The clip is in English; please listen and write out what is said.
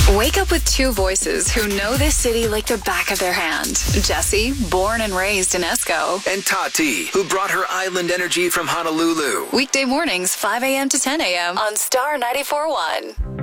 Wake up with two voices who know this city like the back of their hand. Jesse, born and raised in Esco. And Tati, who brought her island energy from Honolulu. Weekday mornings, 5 a.m. to 10 a.m. on Star 94.1.